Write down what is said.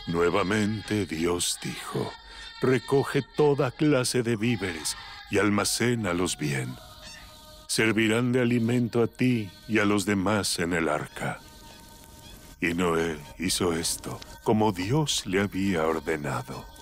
Nuevamente Dios dijo, recoge toda clase de víveres y almacénalos bien. Servirán de alimento a ti y a los demás en el arca. Y Noé hizo esto como Dios le había ordenado.